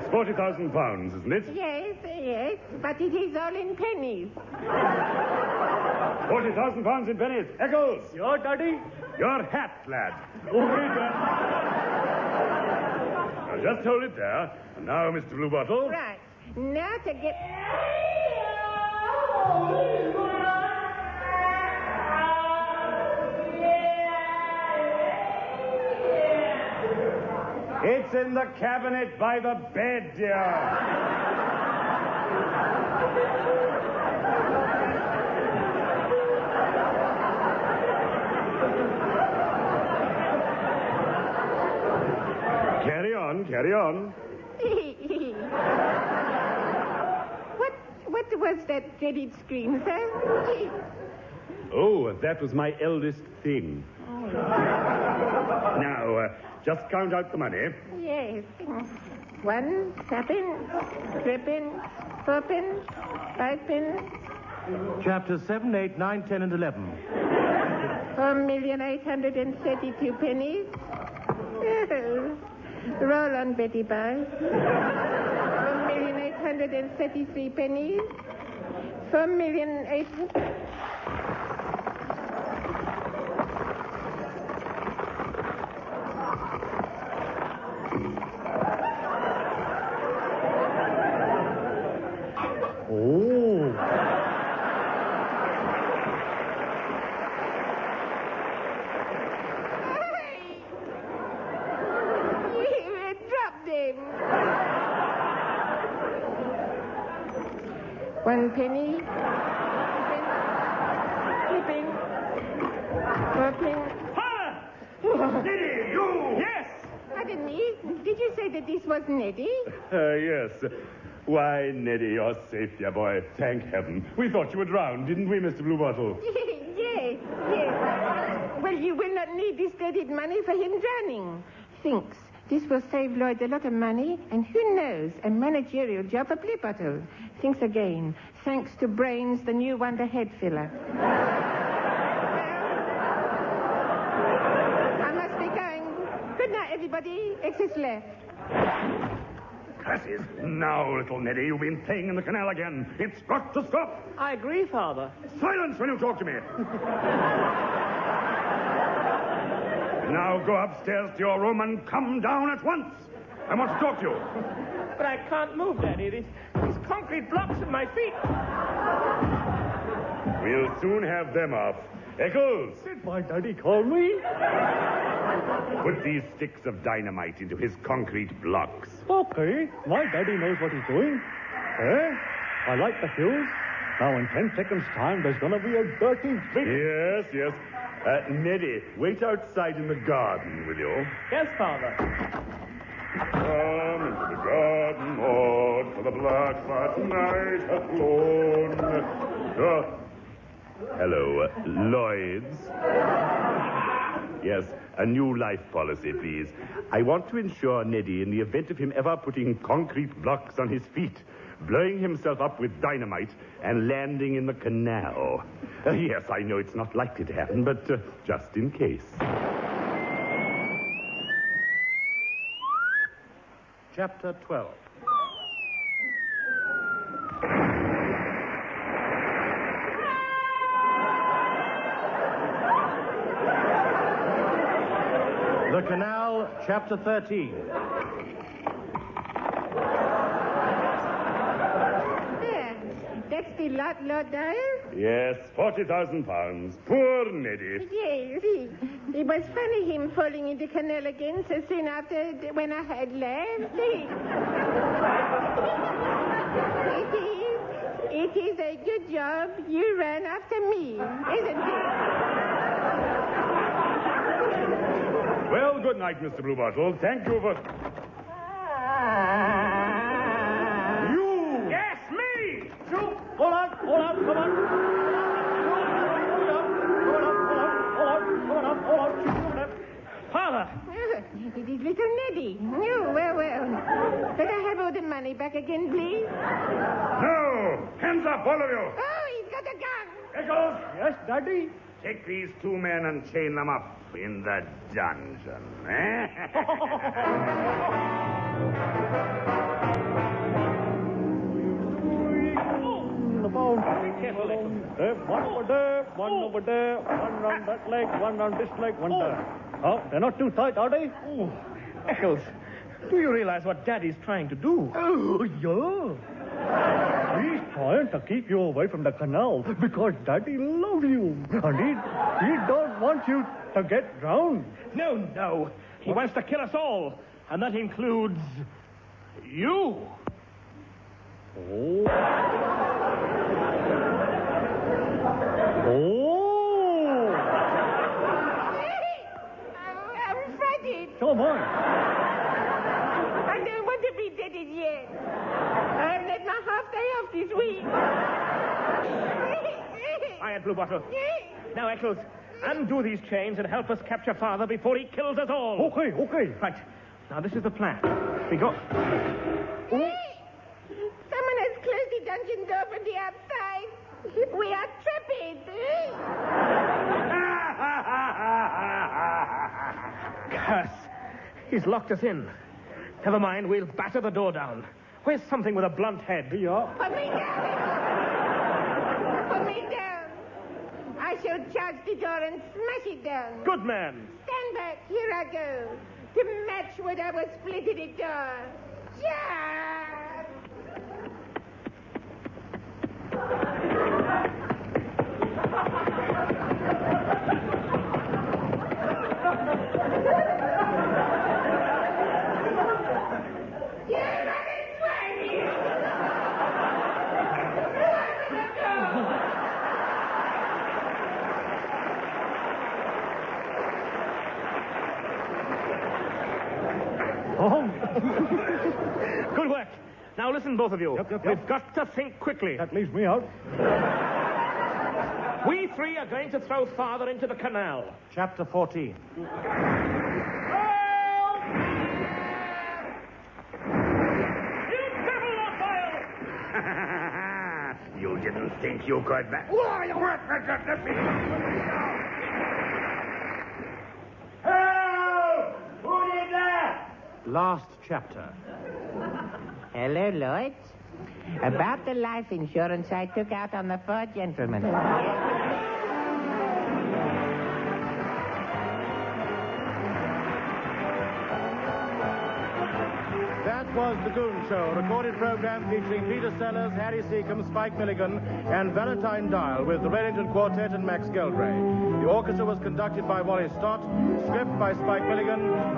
£40,000, isn't it? Yes, but it is all in pennies. £40,000 in pennies. Eccles! Your daddy? Your hat, lad. Okay, Dad. Now, just hold it there. And now, Mr. Bluebottle. Right. Now to get... It's in the cabinet by the bed, dear. Carry on. What was that dreaded scream, sir? Oh, that was my eldest thing. Now, just count out the money. Yes. 1 tuppence, 3 pence, 4 pence, 5 pence. Chapters 7, 8, 9, 10, and 11. 4,832 pennies. Oh. Roll on, Betty Bye. 4,833 pennies. 4,800... Oh. Drop them. 1 penny. 2 pence. 4 pence. Neddy, you! Yes! Pardon me. Did you say that this was Neddy? Yes. Why, Neddy, you're safe, dear boy. Thank heaven. We thought you were drowned, didn't we, Mr. Bluebottle? Yes. Well, you will not need this dreaded money for him drowning. Thinks this will save Lloyd a lot of money, and who knows, a managerial job for Bluebottle. Thinks again. Thanks to Brains, the new wonder head filler. I must be going. Good night, everybody. Exit left. Curses. Now, little Neddy, you've been playing in the canal again. It's got to stop. I agree, Father. Silence when you talk to me. Now go upstairs to your room and come down at once. I want to talk to you. But I can't move, Daddy. These concrete blocks at my feet. We'll soon have them off. Eccles! Did my daddy call me? Put these sticks of dynamite into his concrete blocks. Okay. My daddy knows what he's doing. I light the fuse. Now, in 10 seconds' time, there's going to be a dirty big... Yes. Neddy, wait outside in the garden, will you? Yes, Father. Come into the garden, Maud, for the blackbird night hath flown. Hello, Lloyds. Yes, a new life policy, please. I want to insure Neddy in the event of him ever putting concrete blocks on his feet, blowing himself up with dynamite, and landing in the canal. Yes, I know it's not likely to happen, but just in case. Chapter 12. The Canal, Chapter 13. There. That's the lot, Lord Dyer? Yes, £40,000. Poor Neddy. Yes. It was funny him falling in the canal again so soon after when I had left. It is a good job you ran after me, isn't it? Well, good night, Mr. Bluebottle. Thank you for... You! Yes, me! Hold on, come on. Hold on. Father! It is little Neddy. Oh, well. Better have all the money back again, please. No! Hands up, all of you! Oh, he's got a gun! Eccles! Yes, Daddy? Take these 2 men and chain them up in the dungeon. there, one over there, one over there, one round that leg, one round this leg, one there. Oh, they're not too tight, are they? Oh, Eccles, do you realize what Daddy's trying to do? Oh, yeah. He's trying to keep you away from the canal because Daddy loves you. And he don't want you to get drowned. No. He wants to kill us all. And that includes you. Oh. I'm frightened. So am I. I don't want to be deaded yet. I've had my half day off this week. Quiet, Blue Bottle. Now, Eccles, undo these chains and help us capture Father before he kills us all. Okay. Right. Now, this is the plan. We go... Someone has closed the dungeon door from the outside. We are trapped. Curse. He's locked us in. Never mind, we'll batter the door down. Where's something with a blunt head? Yeah. Put me down. Put me down. I shall charge the door and smash it down. Good man. Stand back. Here I go. To match what I was splitting the door. Yeah! Good work. Now listen, both of you. Yep. We've got to think quickly. That leaves me out. We three are going to throw Father into the canal. Chapter 14. You devil, Raphael! You didn't think you could... Why, what the goodness is... Help! Who did that? Last chapter. Hello, Lloyd. About the life insurance I took out on the 4 gentlemen. That was The Goon Show, a recorded program featuring Peter Sellers, Harry Seacombe, Spike Milligan, and Valentine Dial with the Reddington Quartet and Max Geldray. The orchestra was conducted by Wally Stott, script by Spike Milligan,